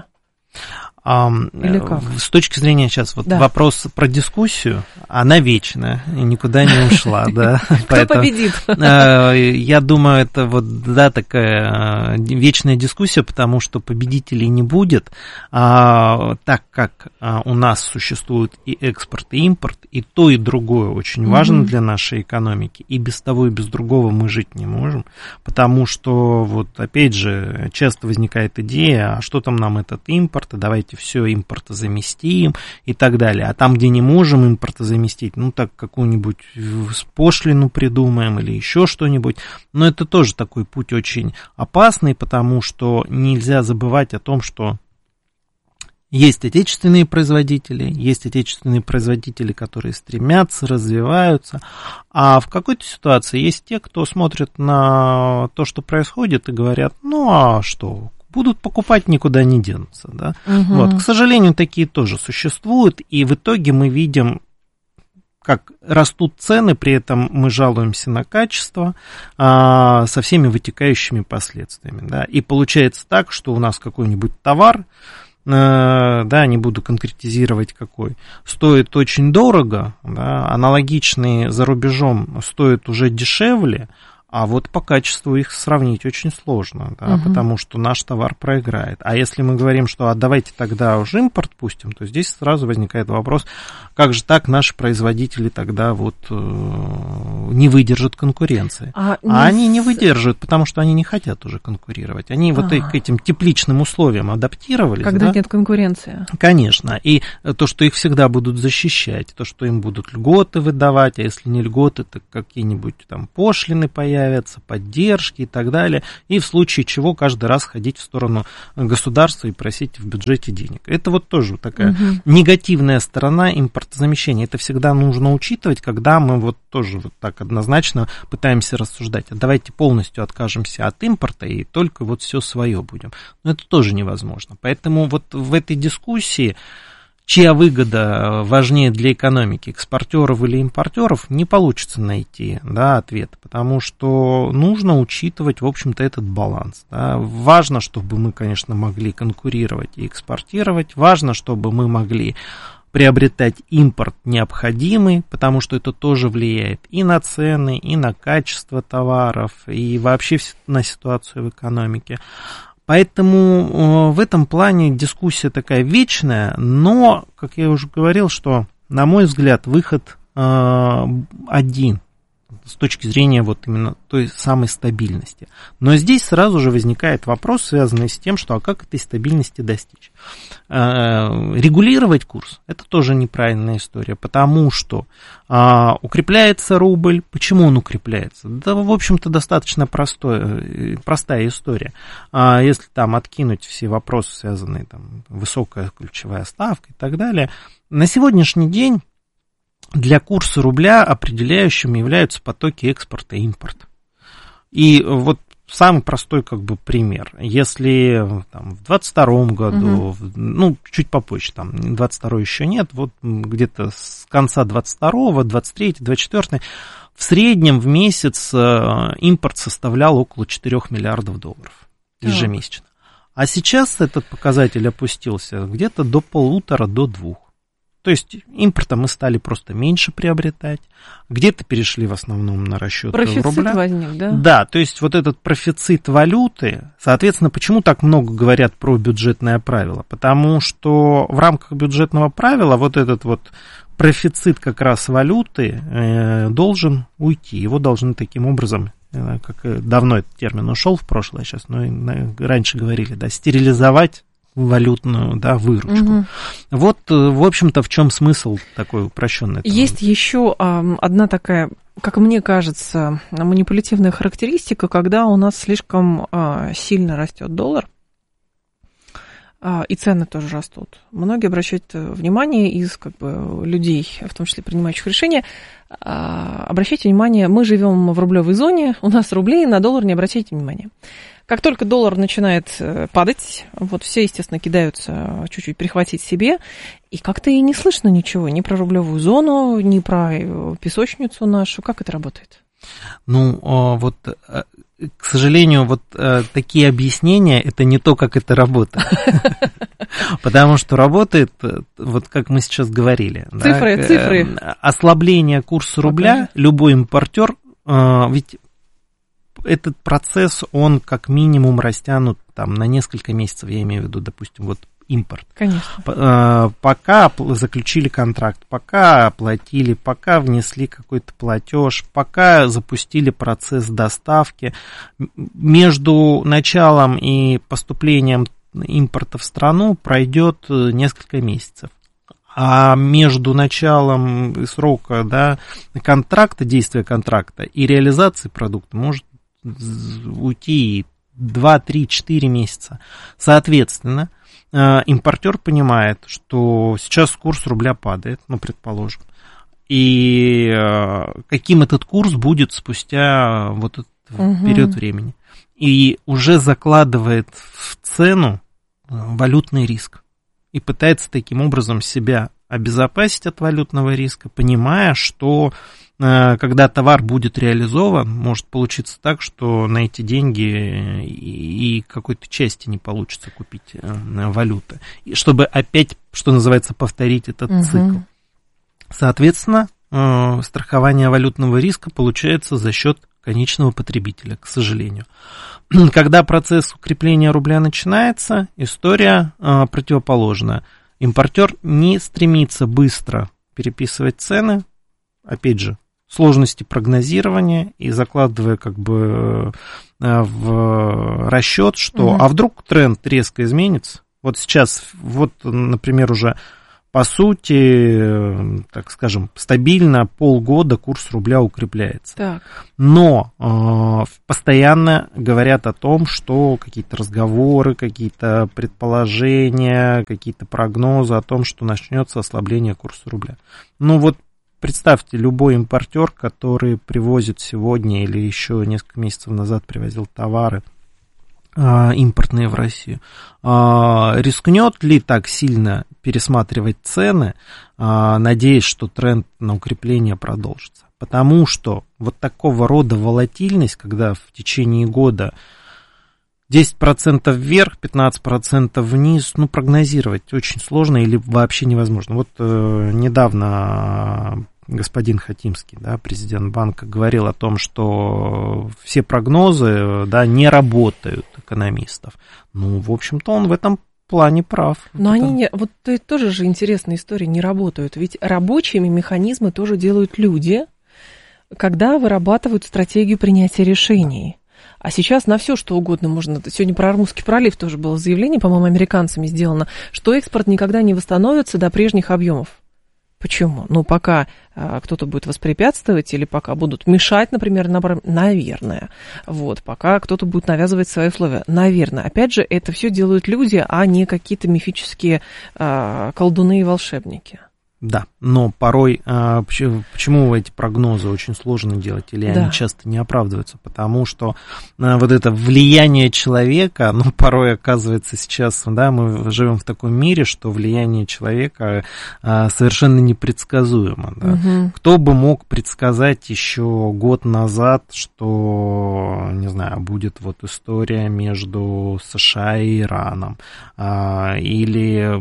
Или как? С точки зрения сейчас вот да. вопрос про дискуссию, она вечная, никуда не ушла, да. Кто победит? Я думаю, это вот да такая вечная дискуссия, потому что победителей не будет, так как у нас существует и экспорт, и импорт, и то, и другое очень важно для нашей экономики, и без того, и без другого мы жить не можем, потому что вот опять же часто возникает идея, а что там нам этот импорт, давайте все импортозаместим и так далее. А там, где не можем импортозаместить, ну так какую-нибудь пошлину придумаем или еще что-нибудь. Но это тоже такой путь очень опасный, потому что нельзя забывать о том, что есть отечественные производители, есть отечественные производители, которые стремятся, развиваются, а в какой-то ситуации есть те, кто смотрит на то, что происходит, и говорят, ну а что, будут покупать, никуда не денутся. Да? Угу. Вот, к сожалению, такие тоже существуют, и в итоге мы видим, как растут цены, при этом мы жалуемся на качество а, со всеми вытекающими последствиями. Да? И получается так, что у нас какой-нибудь товар, а, да, не буду конкретизировать какой, стоит очень дорого, да, аналогичный за рубежом стоит уже дешевле, А вот по качеству их сравнить очень сложно, да, угу. потому что наш товар проиграет. А если мы говорим, что а давайте тогда уж импорт пустим, то здесь сразу возникает вопрос, как же так наши производители тогда вот э, не выдержат конкуренции. А, а не они не выдерживают, потому что они не хотят уже конкурировать. Они А-а-а. вот к этим тепличным условиям адаптировались. Когда да? нет конкуренции. Конечно. И то, что их всегда будут защищать, то, что им будут льготы выдавать, а если не льготы, то какие-нибудь там пошлины появятся, появятся поддержки и так далее, и в случае чего каждый раз ходить в сторону государства и просить в бюджете денег. Это вот тоже такая угу. негативная сторона импортозамещения. Это всегда нужно учитывать, когда мы вот тоже вот так однозначно пытаемся рассуждать. А давайте полностью откажемся от импорта и только вот все свое будем. Но это тоже невозможно. Поэтому вот в этой дискуссии чья выгода важнее для экономики, экспортеров или импортеров, не получится найти, да, ответ, потому что нужно учитывать, в общем-то, этот баланс. Да. Важно, чтобы мы, конечно, могли конкурировать и экспортировать, важно, чтобы мы могли приобретать импорт необходимый, потому что это тоже влияет и на цены, и на качество товаров, и вообще на ситуацию в экономике. Поэтому в этом плане дискуссия такая вечная, но, как я уже говорил, что, на мой взгляд, выход один с точки зрения вот именно той самой стабильности. Но здесь сразу же возникает вопрос, связанный с тем, что а как этой стабильности достичь? Регулировать курс – это тоже неправильная история, потому что укрепляется рубль. Почему он укрепляется? Да, в общем-то, достаточно простой, простая история. Если там откинуть все вопросы, связанные там высокая ключевая ставка и так далее, на сегодняшний день для курса рубля определяющим являются потоки экспорта и импорта. И вот самый простой как бы пример. Если там, в двадцать втором году, угу. ну, чуть попозже, там, двадцать второй еще нет, вот где-то с конца двадцать второго, двадцать третьего, двадцать четвёртого в среднем в месяц импорт составлял около четырёх миллиардов долларов ежемесячно. А сейчас этот показатель опустился где-то до полутора, до двух. То есть импорта мы стали просто меньше приобретать, где-то перешли в основном на расчет рубля. Профицит возник, да? Да, то есть вот этот профицит валюты, соответственно, почему так много говорят про бюджетное правило? Потому что в рамках бюджетного правила вот этот вот профицит как раз валюты э, должен уйти, его должны таким образом, э, как давно этот термин ушел в прошлое сейчас, но э, раньше говорили, да, стерилизовать валютную, да, выручку. Угу. Вот, в общем-то, в чем смысл такой упрощенный. Есть еще а, одна такая, как мне кажется, манипулятивная характеристика, когда у нас слишком а, сильно растет доллар, а, и цены тоже растут. Многие обращают внимание из как бы, людей, в том числе принимающих решения, а, обращайте внимание, мы живем в рублевой зоне, у нас рубли, на доллар не обращайте внимания. Как только доллар начинает падать, вот все, естественно, кидаются чуть-чуть прихватить себе, и как-то и не слышно ничего, ни про рублевую зону, ни про песочницу нашу. Как это работает? Ну, вот, к сожалению, вот такие объяснения, это не то, как это работает. Потому что работает, вот как мы сейчас говорили. Цифры, цифры. Ослабление курса рубля, любой импортер, ведь этот процесс, он как минимум растянут там, на несколько месяцев, я имею в виду, допустим, вот импорт. Конечно. Пока заключили контракт, пока оплатили, пока внесли какой-то платеж, пока запустили процесс доставки, между началом и поступлением импорта в страну пройдет несколько месяцев. А между началом срока, да, контракта, действия контракта и реализации продукта может уйти два, три, четыре месяца. Соответственно, импортер понимает, что сейчас курс рубля падает, ну, предположим, и каким этот курс будет спустя вот этот угу. период времени. И уже закладывает в цену валютный риск. И пытается таким образом себя обезопасить от валютного риска, понимая, что э, когда товар будет реализован, может получиться так, что на эти деньги и, и какой-то части не получится купить э, валюты. И чтобы опять, что называется, повторить этот угу. цикл. Соответственно, э, страхование валютного риска получается за счет конечного потребителя, к сожалению. Когда процесс укрепления рубля начинается, история э, противоположная. Импортер не стремится быстро переписывать цены, опять же, сложности прогнозирования и закладывая как бы э, в расчет, что угу. а вдруг тренд резко изменится. Вот сейчас, вот, например, уже по сути, так скажем, стабильно полгода курс рубля укрепляется. Так. Но э, постоянно говорят о том, что какие-то разговоры, какие-то предположения, какие-то прогнозы о том, что начнется ослабление курса рубля. Ну вот представьте, любой импортер, который привозит сегодня или еще несколько месяцев назад привозил товары импортные в Россию, рискнет ли так сильно пересматривать цены, надеясь, что тренд на укрепление продолжится? Потому что вот такого рода волатильность, когда в течение года десять процентов вверх, пятнадцать процентов вниз, ну, прогнозировать очень сложно или вообще невозможно. Вот э, недавно господин Хатимский, да, президент банка, говорил о том, что все прогнозы, да, не работают экономистов. Ну, в общем-то, он в этом плане прав. Но это... они не... Вот это тоже же интересная история, не работают. Ведь рабочими механизмы тоже делают люди, когда вырабатывают стратегию принятия решений. А сейчас на все, что угодно можно. Сегодня про Ормузский пролив тоже было заявление, по-моему, американцами сделано, что экспорт никогда не восстановится до прежних объемов. Почему? Ну, пока а, кто-то будет воспрепятствовать или пока будут мешать, например, набор... наверное. Вот, пока кто-то будет навязывать свои условия. Наверное. Опять же, это все делают люди, а не какие-то мифические а, колдуны и волшебники. Да, но порой, а, почему, почему эти прогнозы очень сложно делать, или да. они часто не оправдываются? Потому что а, вот это влияние человека, ну, порой оказывается сейчас, да, мы живем в таком мире, что влияние человека а, совершенно непредсказуемо. Да? Угу. Кто бы мог предсказать еще год назад, что, не знаю, будет вот история между США и Ираном, а, или...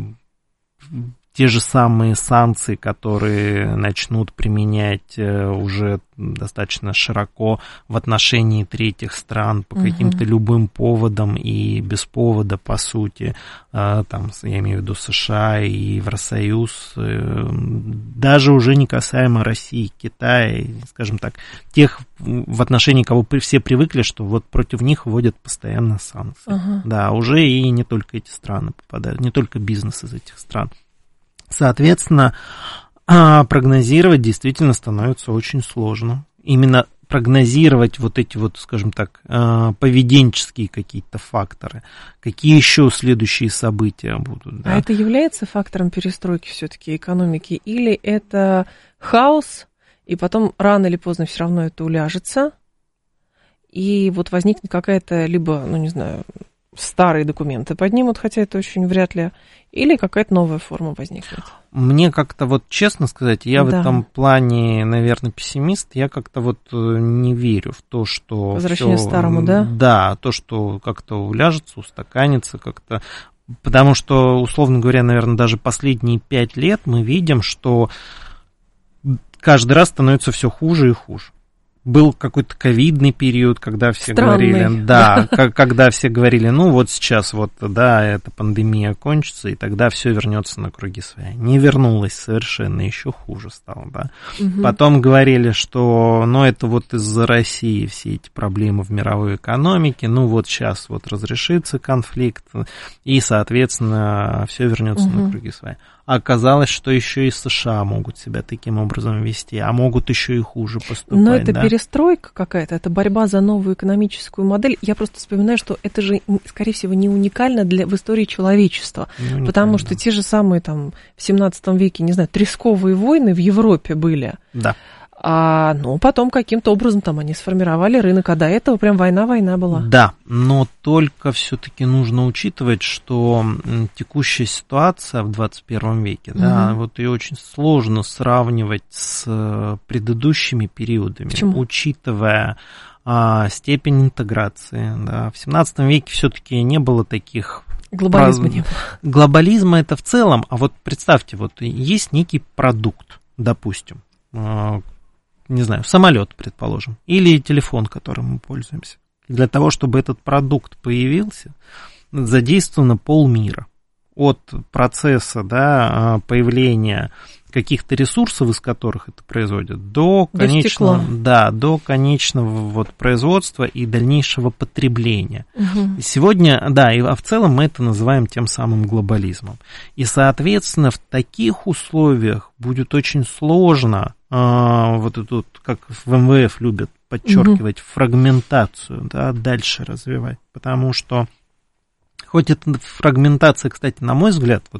те же самые санкции, которые начнут применять уже достаточно широко в отношении третьих стран по угу. каким-то любым поводам и без повода, по сути, там, я имею в виду США и Евросоюз, даже уже не касаемо России, Китая, скажем так, тех, в отношении кого все привыкли, что вот против них вводят постоянно санкции. Угу. Да, уже и не только эти страны попадают, не только бизнес из этих стран. Соответственно, прогнозировать действительно становится очень сложно. Именно прогнозировать вот эти вот, скажем так, поведенческие какие-то факторы, какие еще следующие события будут. Да? А это является фактором перестройки все-таки экономики? Или это хаос, и потом рано или поздно все равно это уляжется, и вот возникнет какая-то либо, ну не знаю... старые документы поднимут, хотя это очень вряд ли, или какая-то новая форма возникнет? Мне как-то вот, честно сказать, я да. в этом плане, наверное, пессимист, я как-то вот не верю в то, что... Возвращение всё, старому, да? Да, то, что как-то уляжется, устаканится как-то, потому что, условно говоря, наверное, даже последние пять лет мы видим, что каждый раз становится все хуже и хуже. Был какой-то ковидный период, когда все Странный. говорили, да, когда все говорили, ну вот сейчас вот, да, эта пандемия кончится, и тогда все вернется на круги своя. Не вернулось совершенно, еще хуже стало, да. Угу. Потом говорили, что, ну это вот из-за России все эти проблемы в мировой экономике, ну вот сейчас вот разрешится конфликт, и, соответственно, все вернется угу. на круги своя. А оказалось, что еще и США могут себя таким образом вести, а могут еще и хуже поступать. Но это да? перестройка какая-то, это борьба за новую экономическую модель. Я просто вспоминаю, что это же, скорее всего, не уникально для, в истории человечества, потому что те же самые там в семнадцатом веке, не знаю, тресковые войны в Европе были. Да. А, ну, потом каким-то образом там они сформировали рынок, а до этого прям война-война была. Да, но только все-таки нужно учитывать, что текущая ситуация в двадцать первом веке, угу. да, вот ее очень сложно сравнивать с предыдущими периодами, Почему? учитывая а, степень интеграции. Да. В семнадцатом веке все-таки не было таких... Глобализма не было. Глобализма это в целом, а вот представьте, вот есть некий продукт, допустим, не знаю, самолет, предположим, или телефон, которым мы пользуемся. Для того, чтобы этот продукт появился, задействовано полмира. От процесса, да, появления каких-то ресурсов, из которых это производят, до, до конечного, да, до конечного вот производства и дальнейшего потребления. Угу. Сегодня, да, и, а в целом мы это называем тем самым глобализмом. И, соответственно, в таких условиях будет очень сложно, а, вот эту, как в эм вэ эф любят подчеркивать, угу. фрагментацию, да, дальше развивать, потому что хоть эта фрагментация, кстати, на мой взгляд, вот